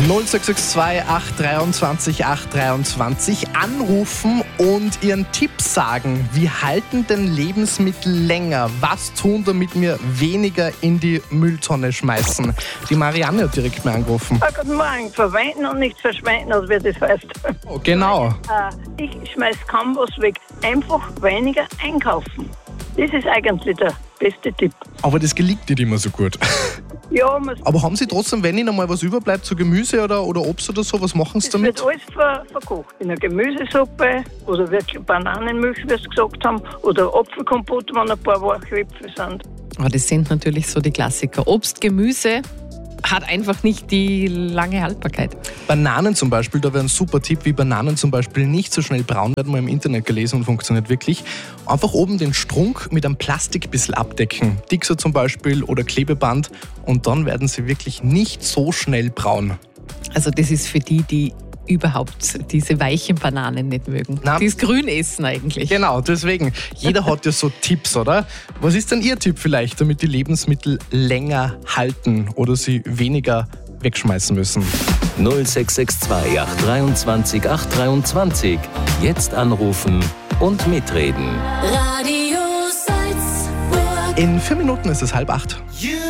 0662 823 823 anrufen und Ihren Tipp sagen. Wie halten denn Lebensmittel länger? Was tun, damit wir weniger in die Mülltonne schmeißen? Die Marianne hat direkt mal angerufen. Guten Morgen. Verwenden und nicht verschwenden, also wie das heißt. Oh, genau. Ich schmeiß kaum was weg. Einfach weniger einkaufen. Das ist eigentlich der beste Tipp. Aber das gelingt nicht immer so gut. Ja, Aber haben Sie trotzdem, wenn Ihnen mal was überbleibt, so Gemüse oder Obst oder so, was machen Sie es damit? wird alles verkocht. In einer Gemüsesuppe oder wirklich Bananenmilch, wie Sie gesagt haben, oder Apfelkompott, wenn ein paar weiche Äpfel sind. Aber das sind natürlich so die Klassiker. Obst, Gemüse hat einfach nicht die lange Haltbarkeit. Bananen zum Beispiel, da wäre ein super Tipp, wie Bananen zum Beispiel nicht so schnell braun werden, mal im Internet gelesen und funktioniert wirklich. Einfach oben den Strunk mit einem Plastik bisschen abdecken, Dixer zum Beispiel oder Klebeband, und dann werden sie wirklich nicht so schnell braun. Also das ist für die überhaupt diese weichen Bananen nicht mögen. Nein. Die das Grün essen eigentlich. Genau, deswegen, jeder hat ja so Tipps, oder? Was ist denn Ihr Tipp vielleicht, damit die Lebensmittel länger halten oder sie weniger wegschmeißen müssen? 0662 823 823. Jetzt anrufen und mitreden. Radio Salzburg. In 4 Minuten ist es 7:30.